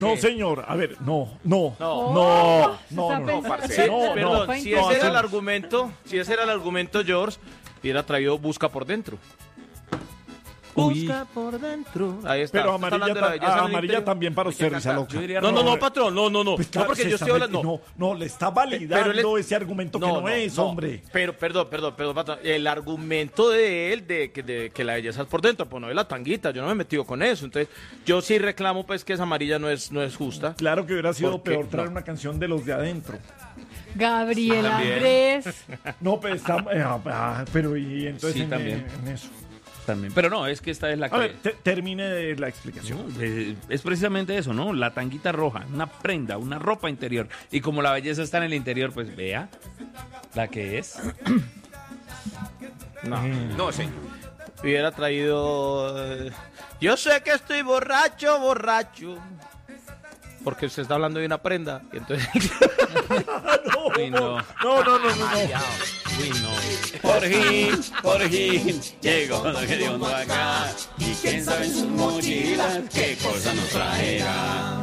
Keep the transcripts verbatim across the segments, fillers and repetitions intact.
No, señor, a ver, no, no, No. no, no, Está no, pensando- parce, Sí, no, perdón, no, si no, ese era así- el argumento, si ese era el argumento, George, hubiera traído Busca por dentro. Busca por dentro. Ahí está. Pero Usted está amarilla, hablando de la ta- belleza ah, en el amarilla interior. también para Hay que usted, risa cantar. loca. Yo diría No, no, roja. no, patrón, no, no, no. Pues No, claro, porque se yo está estoy hablando. meti- No, no, no, le está validando Pero él- ese argumento que no, es, no. hombre. Pero, perdón, perdón, perdón, patrón. El argumento de él de que, de que la belleza es por dentro, pues no es la tanguita, yo no me he metido con eso. Entonces, yo sí reclamo, pues, que esa amarilla no es, no es justa. Claro que hubiera sido ¿Por qué? peor traer No. una canción de los de adentro. Gabriel También. Andrés. No, pero está, eh, ah, pero y entonces Sí, en, también. en eso. También. Pero no, es que esta es la que... A ver, te- termine de la explicación. No, eh, es precisamente eso, ¿no? La tanguita roja, una prenda, una ropa interior. Y como la belleza está en el interior, pues vea la que es. No, no, señor. Hubiera traído. eh, Yo sé que estoy borracho, borracho. Porque usted está hablando de una prenda. Y entonces. Uy, no. No, no, no, no, no. Uy, no. Por fin, por fin, llegó lo que Dios no acá. Y quién sabe en sus mochilas qué cosa nos traerá.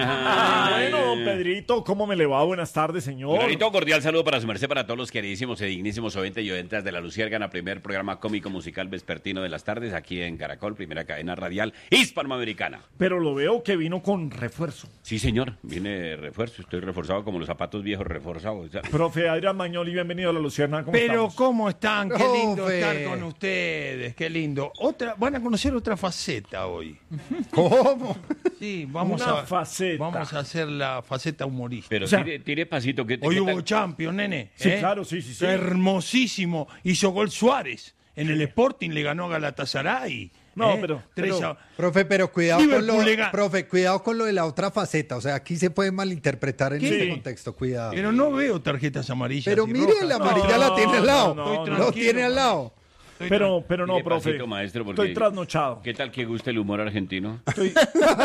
Bueno, don Pedrito, ¿cómo me le va? Buenas tardes, señor. Clarito, cordial saludo para su merced, para todos los queridísimos y dignísimos oyentes y oyentas de La Luciérgana, primer programa cómico musical vespertino de las tardes, aquí en Caracol, primera cadena radial hispanoamericana. Pero lo veo que vino con refuerzo. Sí, señor, viene refuerzo, estoy reforzado como los zapatos viejos reforzados. O sea, Profe Adrián Magnoli, bienvenido a la Luciana. ¿Cómo Pero estamos? ¿cómo están? Qué lindo Profe. estar con ustedes, qué lindo. Otra, van a conocer otra faceta hoy. ¿Cómo? Sí, vamos Una a faceta. vamos a hacer la faceta humorística. pero O sea, tire, tire pasito. ¿qué, Hoy qué hubo tal? Champions, nene. Sí, ¿eh? claro, sí, sí, sí. Hermosísimo. Hizo gol Suárez. En el Sporting le ganó a Galatasaray. No, ¿eh? pero- Tres pero- a- Profe, pero cuidado con Liverpool lo, le gana. profe, cuidado con lo de la otra faceta. O sea, aquí se puede malinterpretar en Sí. este contexto. Cuidado. Pero no veo tarjetas amarillas. Pero y mire, rojas. la amarilla la tiene al lado. no, no, lo no. tiene al lado. Estoy Pero, pero no, Tire profe. pasito, maestro, porque- Estoy trasnochado. ¿Qué tal que guste el humor argentino? Estoy...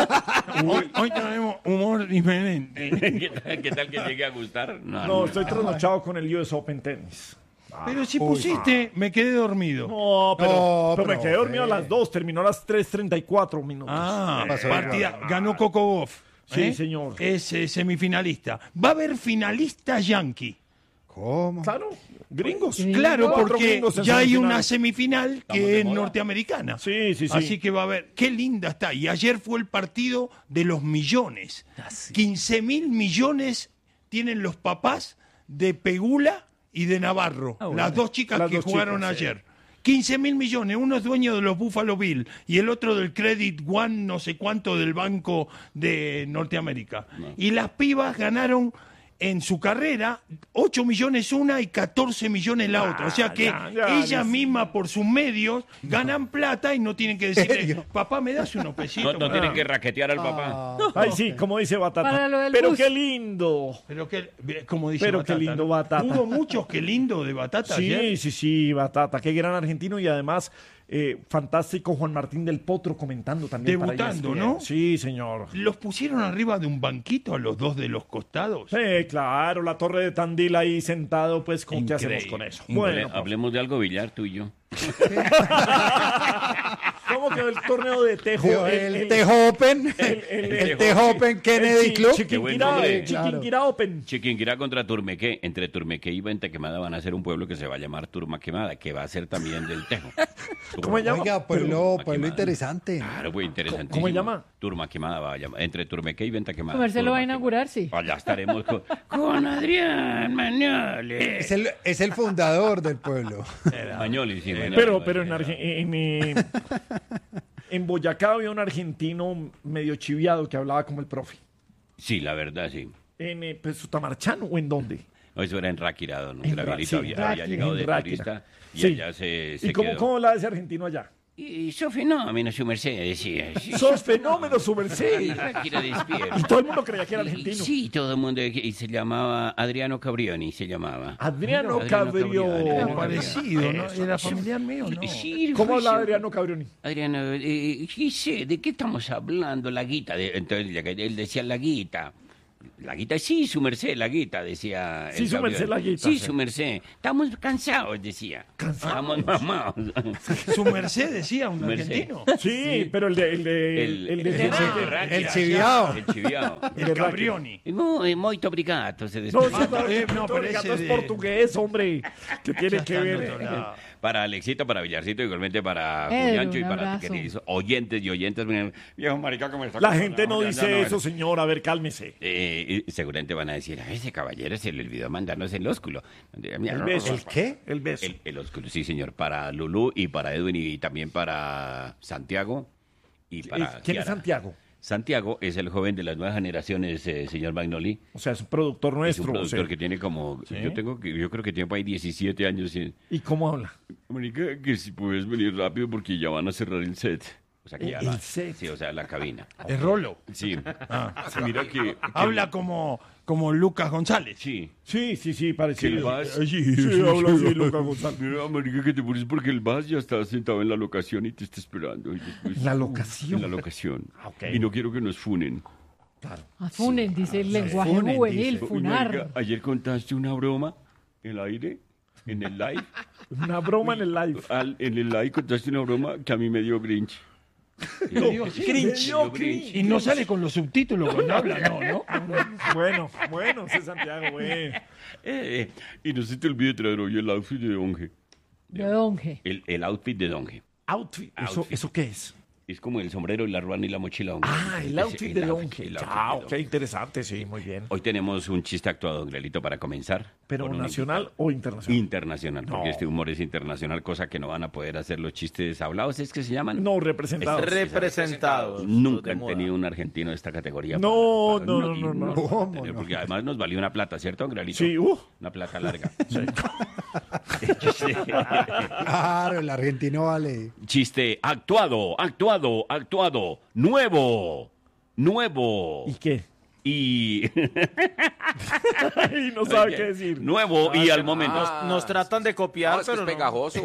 Hoy, hoy tenemos humor diferente. ¿Qué tal, qué tal que llegue a gustar? No, estoy trasnochado con el U S Open Tennis. Pero si pusiste, me quedé dormido. No, pero, No, pero me profe. quedé dormido a las dos. Terminó a las tres treinta y cuatro minutos. Ah, pasó? partida, ganó Coco Gauff. Sí, ¿eh? señor. Es eh, semifinalista. Va a haber finalista yankee. ¿Cómo? Claro, gringos. Claro, Cuatro porque gringos en ya hay semifinales. una semifinal Estamos de que es moda. norteamericana. Sí, sí, sí. Así que va a haber. Qué linda está. Y ayer fue el partido de los millones. quince mil millones tienen los papás de Pegula y de Navarro. Las dos chicas Las que dos jugaron chicas, sí. ayer. quince mil millones. Uno es dueño de los Buffalo Bills y el otro del Credit One, no sé cuánto, del Banco de Norteamérica. Y las pibas ganaron en su carrera ocho millones una y catorce millones la otra. O sea que ya, ya, ellas ya. mismas por sus medios ganan plata y no tienen que decirle, ¿Serio? papá, ¿me das unos No, pesitos? no tienen que raquetear al papá. Ah, Ay, sí, como dice Batata. Para lo del Pero bus. qué lindo. Pero que, como dice Pero qué Batata, lindo ¿no? Batata. Hubo muchos que lindo de Batata Sí, ayer. sí, sí, Batata. Qué gran argentino y además eh, fantástico Juan Martín del Potro comentando también. para Debutando, E S P N. ¿no? Sí, señor. Los pusieron arriba de un banquito a los dos de los costados. Sí, claro, la torre de Tandil ahí sentado, pues, ¿con qué hacemos Increíble. con eso? Hable- Bueno, hablemos de algo, Villar, tú y yo. ¿cómo quedó el torneo de Tejo? Digo, el Tejo Open. el- el- El Tejo Open Kennedy el Club. Chi- Qué buen Chiquinquirá, nombre. el Chiquinquirá Open. Chiquinquirá contra Turmequé. Entre Turmequé y Venta Quemada van a ser un pueblo que se va a llamar Turma Quemada, que va a ser también del Tejo. ¿Cómo se llama? Oiga, pueblo, Turma pueblo Quemada. interesante. Claro, muy interesante. ¿Cómo se llama? Turma Quemada va a llamar. Entre Turmequé y Venta Quemada. Comercial lo Turma va a Quemada. inaugurar, sí. Allá estaremos con, con Adrián Magnoli. Es el, es el fundador del pueblo. Magnoli, sí, Magnoli. Pero, pero en, Arge- en, eh, en Boyacá había un argentino medio chiviado que hablaba como el profe. Sí, la verdad, sí. ¿En eh, pues, Sutamarchano o en dónde? No, eso era en Ráquira, don En Gabrielito Ra- sí, había, había Ráquira, llegado de en Ráquira. turista y Sí. allá se, se ¿Y cómo, quedó. cómo habla ese argentino allá? Y sos fenómeno, su merced, decía. Sí, ¡Sos fenómeno, su merced! Ráquira despierta. Y todo el mundo creía que era Y- argentino. Sí, todo el mundo. Y se llamaba Adriano Cabrioni, se llamaba. Adriano Adriano Cabrioni. Cabrioni. Era No, parecido, ¿no? eso. Era familiar mío, ¿no? Sí, ¿Cómo fue habla eso. Adriano Cabrioni? Adriano, eh, sí sé, ¿de qué estamos hablando? La guita. De, entonces él decía la guita. La guita, sí, su merced, la guita, decía. Sí, el su Gabriel. merced, la guita, Sí, sí. su merced. Estamos cansados, decía. Estamos mamados. Su merced decía un Merced. argentino. Sí, pero el de... El de... El, El, de... el- el de- el- el chiviao. El chiviao. El Caprioni. Muy, muy obrigado, se No, despidió. sí, no, eh, no, no, pero pero ese es de- portugués, hombre. Que tiene Ya que está en ver. otro lado. Para Alexito, para Villarcito, igualmente para Pedro, Juliancho y un para abrazo. queridos oyentes y oyentes. Miren, viejo marica, ¿cómo está? La gente no Ya, dice ya, eso, señor. A ver, cálmese. Eh, y seguramente van a decir, a ese caballero se le olvidó mandarnos el ósculo. El beso. ¿El qué? El beso. El, el ósculo, sí, señor. Para Lulú y para Edwin y también para Santiago y para ¿Quién es Kiara. Santiago? Santiago es el joven de las nuevas generaciones, eh, señor Magnoli. O sea, es un productor Es un nuestro. productor o sea. que tiene como, yo tengo que, yo creo que tiene por ahí diecisiete años. Y, ¿Y cómo habla? marica, que si puedes venir rápido porque ya van a cerrar el set. O sea, que ya El la- set. Sí, o sea, la cabina. Es Rolo. Sí. Ah. Mira que, que- Habla como, como Lucas González. Sí. Sí, sí, sí, Que el parecido. Vaz, Sí, habla así, Lucas González. mira, marica, que te pones porque el Vaz ya está sentado en la locación y te está esperando. Y después- ¿La locación? En la locación. Ah, ok. Y no quiero que nos funen. A funen, dice el lenguaje funen, juvenil, dice. funar. Marica, ayer contaste una broma en el aire, en el live. Una broma en el live. Al- en el live contaste una broma que a mí me dio grinch. Le dio cringe. dio cringe. Y no sale con los subtítulos cuando habla, no, ¿no? Bueno, bueno, ese es Santiago, güey. Eh, eh, y no se te olvide traer hoy el outfit de Donge. De Donge. El, el outfit de Donge. Outfit. ¿Eso, Outfit. ¿Eso qué es? Es como el sombrero, y la ruana y la mochila Donge. Ah, el Ese- outfit de el outfit, Donge. el outfit Ah, de ok, Donge. interesante, sí, muy bien. Hoy tenemos un chiste actuado, Don Grelito, para comenzar. ¿Pero Con un nacional invitado. o internacional? Internacional, porque No. este humor es internacional, cosa que no van a poder hacer los chistes hablados, ¿es que se llaman? No, representado. Representados. Nunca de han moda. tenido un argentino de esta categoría. No, para- no, no, y no, no. lo van a ¿Cómo tener, no? Porque además nos valió una plata, ¿cierto, Don Grelito? Sí, uh. Una plata larga. Claro, el argentino vale. Chiste actuado, actuado, actuado, nuevo, nuevo. ¿Y qué? Y Y no sabe qué decir. nuevo y al momento. Nos, nos tratan de copiar, No, es que es pero no. pegajoso.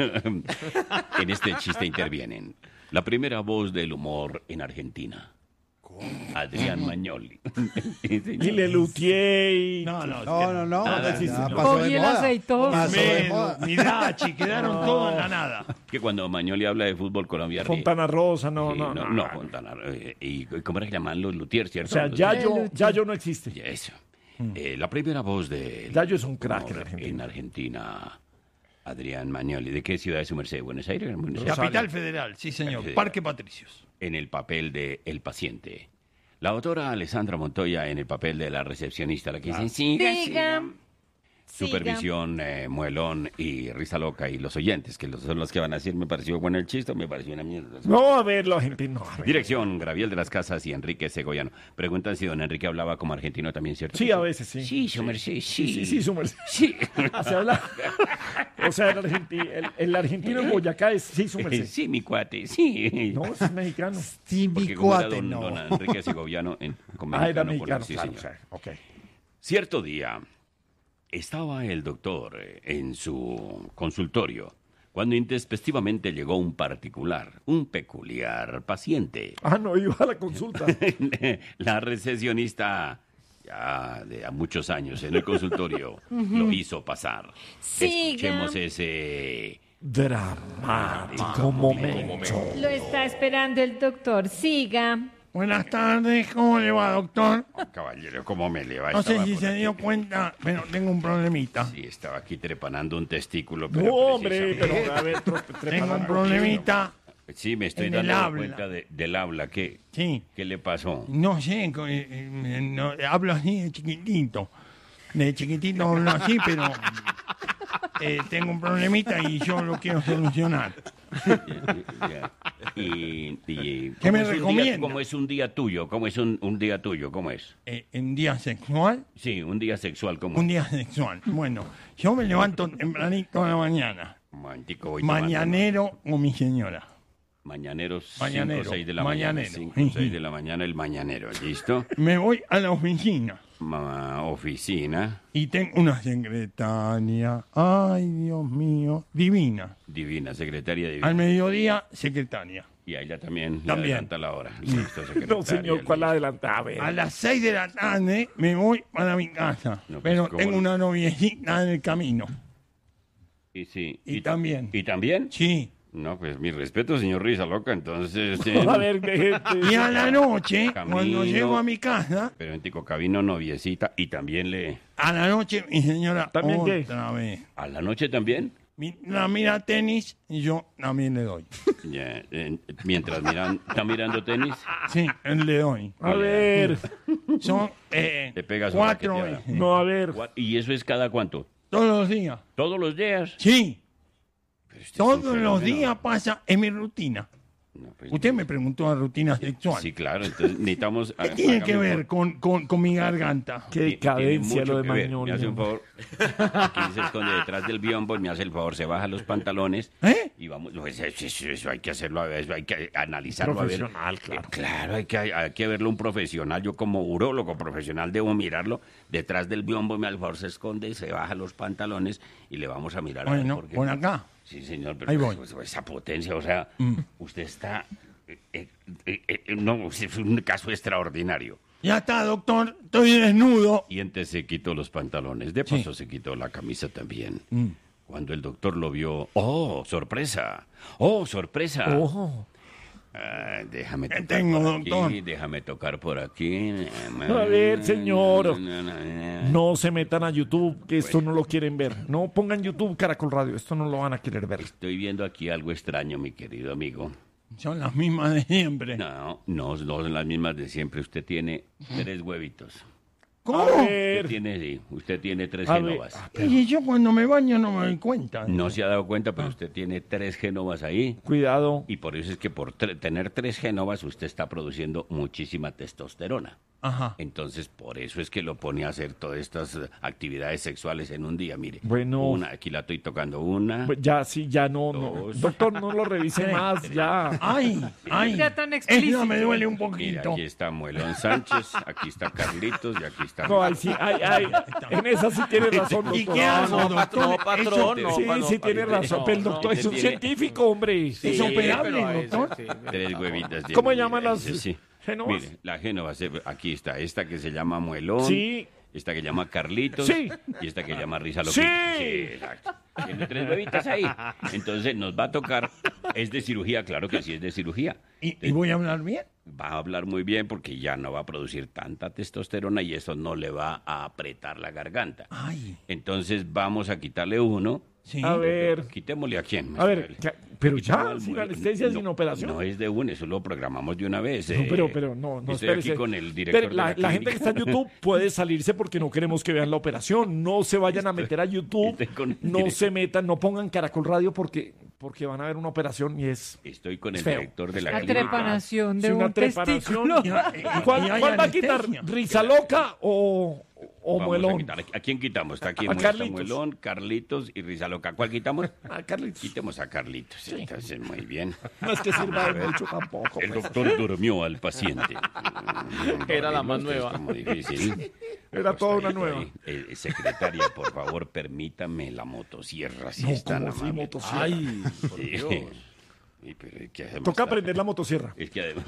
En este chiste intervienen la primera voz del humor en Argentina, Adrián Magnoli. Sí, señor. Y le luteé y... No, no. No, no, no. Nada, ya no. pasó de Cogí el moda. aceitoso. Pasó de Medo, moda. Midachi, quedaron todos en la nada. Que cuando Magnoli habla de fútbol Colombia ríe. Fontana Rosa, no, Sí, no, no, no. no, Fontana, eh, y cómo era que llaman los luthiers, O ¿cierto? sea, Los- Yayo, Yayo no existe. Eso. Eh, la primera voz de Yayo es un crack en en Argentina. Argentina, Adrián Magnoli. ¿De qué ciudad es su merced? ¿Buenos Aires? Buenos Aires. Capital Federal, sí señor. Federal. Parque Patricios. En el papel de El Paciente. La autora Alessandra Montoya en el papel de la recepcionista, la que dice, siga, siga. Siga. Supervisión, eh, muelón y risa loca. Y los oyentes, que los- son los que van a decir, me pareció bueno el chiste, o me pareció una mierda. No, a ver, la gente no. a ver. Dirección, Graviel de las Casas y Enrique Segoyano. Preguntan si don Enrique hablaba como argentino también, ¿cierto? Sí, a veces sí. Sí, su merced, sí. Sí, sí, sí, su merced. Sí. Se habla. O sea, el, argenti- el, el argentino en Boyacá es sí, su merced. Sí, mi cuate, sí. No, es mexicano. Sí, mi Porque como era cuate, don, no. don Enrique Segoviano, en, con Ah, era mexicano, mexicano, sí, claro. señor. o sea, ok. Cierto día, estaba el doctor eh, en su consultorio cuando intempestivamente llegó un particular, un peculiar paciente. Ah, no, iba a la consulta. La recepcionista, ya de a muchos años en el consultorio, lo hizo pasar. Siga. Escuchemos ese... Dramático momento. Lo está esperando el doctor. Siga. Buenas tardes, ¿cómo le va, doctor? Oh, caballero, ¿cómo me le va? No sé Estaba si por se aquí. dio cuenta, pero tengo un problemita. Sí, estaba aquí trepanando un testículo. Pero No, hombre, precisamente- pero a ver, tro- Tengo trepa- un problemita, Sí, me estoy en el dando habla. cuenta de- del habla. ¿Qué, sí. ¿Qué le pasó? No sé, co- eh, eh, no, hablo así de chiquitito. De chiquitito hablo así, pero eh, tengo un problemita y yo lo quiero solucionar. Ya. Y, y- ¿Qué me ¿cómo es un día- recomienda? ¿Cómo es un día tuyo? ¿Cómo es un, un día tuyo? ¿Cómo es? Eh, en día sexual, Sí, un día sexual. ¿Cómo un es? día sexual. Bueno, yo me levanto tempranito a la mañana. Un momentico, voy tomando. Mañanero con mi señora. Mañaneros, Mañanero, cinco o seis de la mañanero. mañana. cinco o seis de la mañana, el mañanero. ¿Listo? Me voy a la oficina Ma- oficina. y tengo una secretaria. Ay, Dios mío, divina. Divina, secretaria divina. Al mediodía, secretaria. Y a ella también, le También. adelanta la hora. Listo, No, secretaria, señor, ¿cuál listo. adelanta? A ver. A las seis de la tarde me voy para mi casa. No, pues, pero ¿cómo tengo no? una noviecita en el camino. Y, sí, Y ta- también. ¿Y también? Sí. No, pues mi respeto, señor Risa Loca, entonces... eh, A ver, deje- Y a la noche, Camino. cuando llego a mi casa, Pero en Tico Cabino, noviecita, y también le... a la noche mi señora ¿También qué? otra vez. ¿A la noche también? Mi- La mira tenis y yo también le doy. Ya, eh, mientras miran, está mirando tenis, Sí, le doy. A ver. Son eh, Le pega su cuatro raqueteada. veces. No, a ver. ¿y eso es cada cuánto? Todos los días. ¿Todos los días? Sí, Pero este es un todos los fenómeno. días pasa en mi rutina. No, pues, Usted me preguntó la rutina sexual. Sí, claro, entonces necesitamos... ¿Qué tiene que hágame un ver con, con, con mi garganta? Qué Tiene decadencia mucho lo de que ver. Magnolio. Me hace un favor. Aquí se esconde detrás del biombo y me hace el favor, se baja los pantalones ¿Eh? y vamos. Pues, eso, eso- eso hay que hacerlo, a ver, eso hay que analizarlo. a ver. Profesional, claro. Eh, claro, hay que, hay que verlo un profesional. Yo, como urólogo profesional, debo mirarlo. Detrás del biombo, me al favor se esconde, se baja los pantalones y le vamos a mirar. a ver Bueno, por qué. por acá. Sí, señor, pero Ahí voy. pues, esa potencia, o sea, Mm. usted está. eh, eh, eh, eh, no, es un caso extraordinario. Ya está, doctor. Estoy desnudo. Y antes se quitó los pantalones. De Sí. paso se quitó la camisa también. Mm. Cuando el doctor lo vio, ¡oh, sorpresa! ¡Oh, sorpresa! Ojo. Ah, déjame ¿Qué tocar tengo, por aquí, doctor? déjame tocar por aquí. A ver, señor. No se metan a YouTube, que esto no lo quieren ver. No pongan YouTube Caracol Radio, esto no lo van a querer ver. Estoy viendo aquí algo extraño, mi querido amigo. Son las mismas de siempre. No, no, no son las mismas de siempre. Usted tiene tres huevitos. ¿Cómo? A Usted ver. tiene, sí, usted tiene tres A ver. genovas. Ah, Y yo cuando me baño no me doy cuenta. No se ha dado cuenta, pero usted tiene tres genovas ahí. Cuidado. Y por eso es que por tre- tener tres genovas usted está produciendo muchísima testosterona. Ajá. Entonces, por eso es que lo pone a hacer todas estas eh, actividades sexuales en un día. Mire, Bueno. una, aquí la estoy tocando una. Pues ya, sí, ya no, no. Dos. Doctor, no lo revise más, ya. Ay, ay. Ya tan explícito. Esa me duele un Mira, poquito. aquí está Muelón Sánchez, aquí está Carlitos y aquí está... No, ahí sí, ay, ay. En esa sí tiene razón, ¿Y doctor. qué Ah, hago, no, doctor? no, patrón, Eso- no. Sí, pa- sí tiene pa- razón. no, Pero el no, doctor es un tiene- científico, hombre. ¿Es operable, pero a veces doctor? sí. Tres huevitas. tiene, ¿Cómo mire, llaman las dice, sí. genovas? Mire, la génova, se- aquí está, esta que se llama Muelón. Sí. Esta que llama Carlitos. Sí. Y esta que llama Risa Loca. Sí. Exacto. Tiene tres huevitas ahí. Entonces nos va a tocar. ¿Es de cirugía? Claro que sí es de cirugía. ¿Y, y voy a hablar bien? Va a hablar muy bien porque ya no va a producir tanta testosterona y eso no le va a apretar la garganta. Ay, Entonces vamos a quitarle uno. sí. A ver. Quitémosle a quién. A ver, ya- pero ya, Quitémosle sin al- anestesia, no, sin operación. No es de uno, eso lo programamos de una vez. No, eh. pero, pero no, no, Estoy espérese. aquí con el director Espere, de la, la, la gente que está en clínica. YouTube puede salirse porque no queremos que vean la operación. No se vayan a meter a YouTube. estoy con el No director. se metan, no pongan Caracol Radio porque, porque van a ver una operación y es Estoy con el Es feo. director de la La clínica. trepanación de sí, una un trepanación. testículo. Y- ¿Cuál, y hay cuál va a quitar? anestesia. ¿Risa Loca o, o Vamos a Muelón? quitar. ¿A quién quitamos? Está aquí A muestra Carlitos. Muelón, Carlitos y Risa Loca. ¿Cuál quitamos? Ah, Carlitos. Quitemos a Carlitos. Entonces, muy bien. No es que sirva de mucho tampoco. El pues. doctor durmió al paciente. Era la más Esto es nueva. como difícil. Era toda una Costadito nueva. ahí. Eh, secretaria, por favor, permítame la motosierra, si No, es tan ¿cómo así, amable. motosierra? Ay, por Sí. Dios. Sí, pero es que además Toca está- prender la motosierra. Es que además...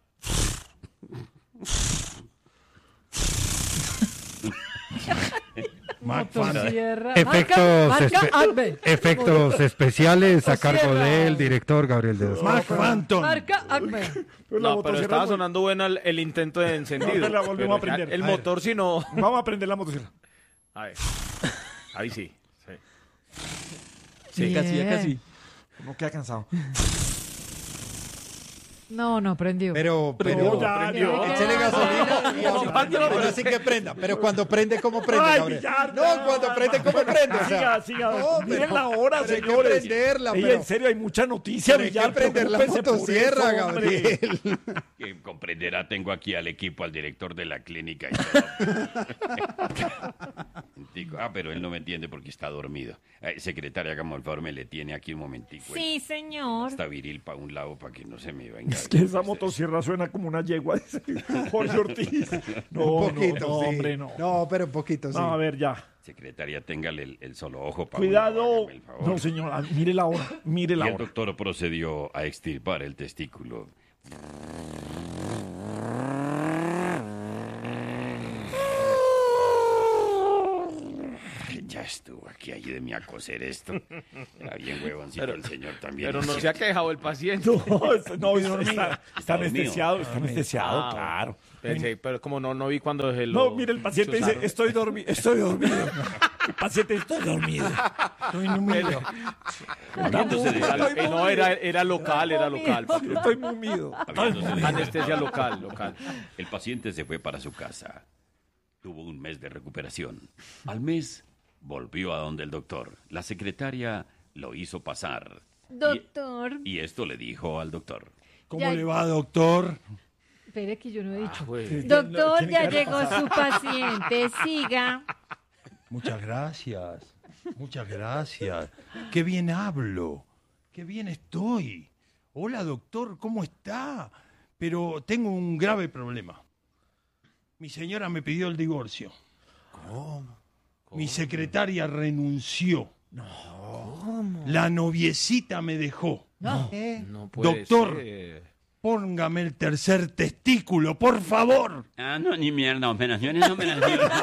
Mark Van- Motosierra. Efectos, Marca, espe- marca Acme. efectos especiales a cargo Motosierra. del director Gabriel de Dos. Mark Phantom. Marca Acme. La No, pero motosierra estaba es muy- sonando bueno el, el intento de encendido. No, te la volvimos Pero a ya prender. El A ver. motor, si no. Vamos a prender la motosierra. A ver. Ahí sí. sí. Sí, casi, ya casi. No queda cansado. No, no, prendió. Pero, Pero pero, ya, prendió. échele gasolina y así, Compañero, pero así que prenda. Pero cuando prende, ¿cómo prende, Ay, Gabriel? Villar, No, cuando prende, ¿cómo prende? O sea, Siga, siga. no, Miren pero- la hora, pero hay que señores. prenderla, Ey, pero- en serio, hay mucha noticia, Pero hay Villar. que prender la preocúpese por motosierra, eso, hombre. Gabriel. Que comprenderá, tengo aquí al equipo, al director de la clínica y todo. Digo, ah, pero él no me entiende porque está dormido. Eh, secretaria, hágame el favor, me le tiene aquí un momentico. Sí, señor. Está viril para un lado para que no se me vaya. Es que esa motosierra suena como una yegua, dice Jorge Ortiz. No, un poquito, no, no, sí. hombre, no. No, pero un poquito, sí. No, a ver, ya. Secretaria, téngale el, el solo ojo. Paula, Cuidado. hágame el favor. No, señora, mire la hora, mire Y la el hora. doctor procedió a extirpar el testículo. Ya estuvo aquí, ayúdeme a coser esto. Era bien huevoncito el señor también. Pero no se ha quejado el paciente. No, está- no, está, está, Está dormido. anestesiado, está anestesiado, Ah, claro. Pensé, pero como no, no vi cuando se lo No, mire, el paciente dice, chuzaron. estoy dormido, estoy dormido. El paciente, estoy dormido. Estoy número. Habiéndose de- Eh, no, era, era local, era local. papi. Estoy mumido. habiéndose de- Anestesia local, local. El paciente se fue para su casa. Tuvo un mes de recuperación. Al mes volvió a donde el doctor. La secretaria lo hizo pasar. Y- Doctor. Y, esto le dijo al doctor. ¿Cómo Ya- le va, doctor? Espere que yo no he dicho. Güey. Doctor, tiene ya que llegó su paciente. Siga. Muchas gracias. Muchas gracias. Qué bien hablo. Qué bien estoy. Hola, doctor, ¿cómo está? Pero tengo un grave problema. Mi señora me pidió el divorcio. ¿Cómo? Mi secretaria renunció. No. La noviecita me dejó. No. No puede Doctor. ser. Póngame el tercer testículo, por favor. Ah, no, ni mierda, operaciones, operaciones.